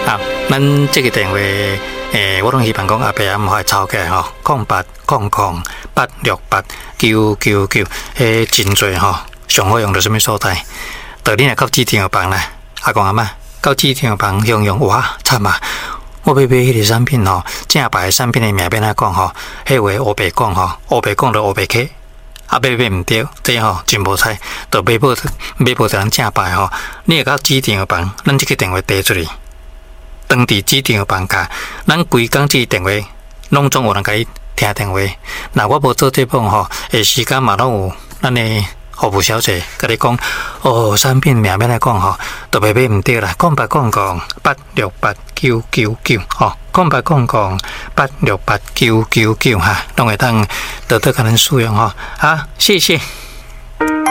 啊，咱这个电话，我拢希望讲后壁也唔好抄起来吼，0800868999，真侪吼，上好用到什么所在？到你若到市场房啦，阿公阿嬷到市场房用哇，惨啊！我要买迄个产品吼，正牌产品的名变哪讲吼，迄话乌白讲吼，乌白讲就乌白客。买唔对，这吼真无彩，就买无人正牌吼。你会到市场房，咱这个电话打出去，当地市场房价，咱规工这电话拢总有人甲伊听电话。那我无做这份吼，下时间嘛拢有咱的服务小姐甲你讲，产品名来讲吼，就买唔对啦。0800868999吼，0800868999哈，拢会当得到甲咱使用吼。好，谢谢。